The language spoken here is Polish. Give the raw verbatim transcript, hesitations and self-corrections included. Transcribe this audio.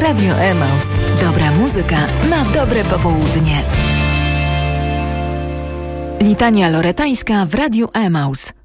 Radio Emaus. Dobra muzyka na dobre popołudnie. Litania loretańska w Radiu Emaus.